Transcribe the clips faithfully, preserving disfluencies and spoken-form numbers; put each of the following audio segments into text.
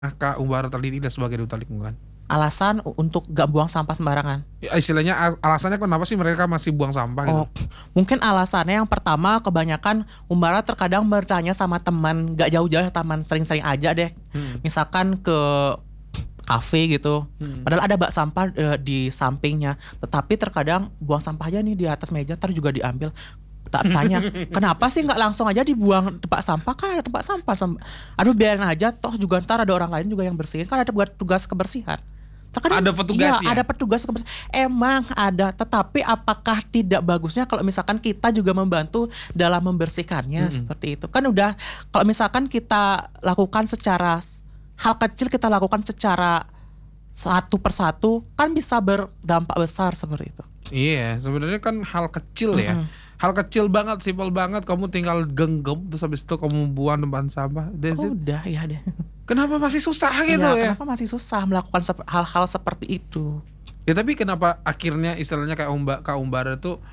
Nah, Kak Umbara terpilih sebagai duta lingkungan? Alasan u untuk gak buang sampah sembarangan. Ya istilahnya al alasannya kenapa sih mereka masih buang sampah gitu? Oh, mungkin alasannya yang pertama kebanyakan Umbara terkadang bertanya sama teman, gak jauh-jauh teman, sering-sering aja deh. Mhm. Misalkan ke kafe gitu, Mhm. padahal ada bak sampah, eee, di sampingnya, tetapi terkadang buang sampah aja nih di atas meja entar juga diambil. Tak tanya, "Kenapa sih nggak langsung aja dibuang tempat sampah? Kan ada tempat sampah sem aduh biarin aja toh juga entar ada orang lain juga yang bersihin, kan ada buat tugas kebersihan." Terkadang Ada iya, petugasnya? ada petugas kebersi emang ada, tetapi apakah tidak bagusnya kalau misalkan kita juga membantu dalam membersihkannya, Mhm. seperti itu. Kan udah kalau misalkan kita lakukan secara s hal kecil kita lakukan secara satu persatu, kan bisa berdampak besar seperti itu. Iya, sebenarnya kan hal kecil ya, Mhm. hal kecil banget, simpel banget, kamu tinggal genggam terus habis itu kamu buang tempat sampah, that's it. Udah, iya deh. Kenapa masih susah gitu Iya, ya? kenapa masih susah melakukan sep hal-hal seperti itu? Ya tapi kenapa akhirnya istilahnya kayak Umba Kak Umbara tuh,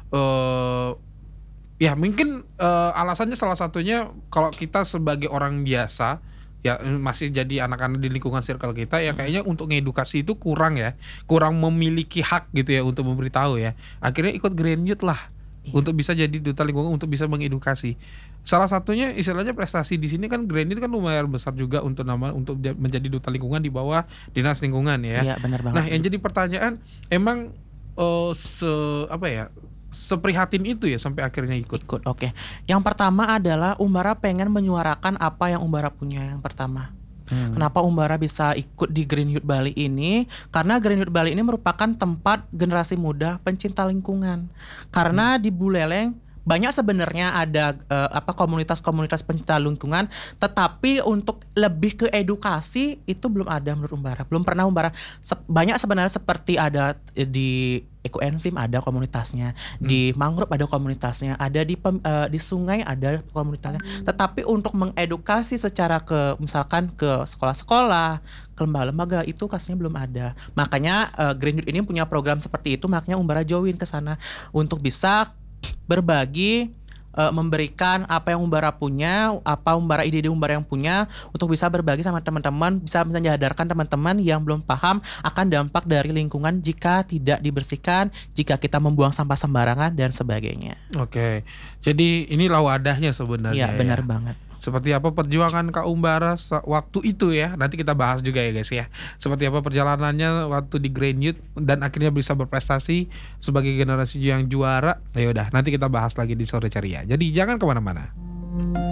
eee, ya mungkin, eee, alasannya salah satunya kalau kita sebagai orang biasa, ya masih jadi anak-anak di lingkungan circle kita ya Mhm. kayaknya untuk ngedukasi itu kurang ya, kurang memiliki hak gitu ya untuk memberitahu ya. Akhirnya ikut Green Youth lah, Iya. untuk bisa jadi duta lingkungan, untuk bisa mengedukasi. Salah satunya istilahnya prestasi di sini kan Green Youth kan lumayan besar juga untuk nama untuk ja menjadi duta lingkungan di bawah dinas lingkungan ya. Iya, bener Nah banget. yang jadi pertanyaan, emang, eee, se apa ya, seprihatin itu ya sampai akhirnya ikut? Ikut, oke. Yang pertama adalah Umbara pengen menyuarakan apa yang Umbara punya, yang pertama. Mmm. Kenapa Umbara bisa ikut di Green Youth Bali ini, karena Green Youth Bali ini merupakan tempat generasi muda pencinta lingkungan. Karena Mmm. di Buleleng banyak sebenarnya ada, eee, apa, komunitas-komunitas pencinta lingkungan, tetapi untuk lebih ke edukasi itu belum ada menurut Umbara, belum pernah Umbara sep banyak sebenarnya seperti ada di Ekoenzim ada komunitasnya, Mmm. di mangrove ada komunitasnya, ada di pem eee, di sungai ada komunitasnya, tetapi untuk mengedukasi secara ke misalkan ke sekolah-sekolah, ke lembaga-lembaga, itu kasnya belum ada. Makanya, eee, Green Youth ini punya program seperti itu, makanya Umbara join ke sana untuk bisa berbagi, eee, memberikan apa yang Umbara punya, apa Umbara ide-ide Umbara yang punya, untuk bisa berbagi sama teman-teman, bisa menyadarkan teman-teman yang belum paham akan dampak dari lingkungan jika tidak dibersihkan, jika kita membuang sampah sembarangan dan sebagainya. Oke, jadi inilah wadahnya sebenarnya Iya, ya. bener banget. Seperti apa perjuangan Kak Umbara sa waktu itu ya, nanti kita bahas juga ya guys ya. Seperti apa perjalanannya waktu di Green Youth dan akhirnya bisa berprestasi sebagai generasi yang juara. Ya udah nanti kita bahas lagi di Sore Ceria. Jadi jangan kemana-mana.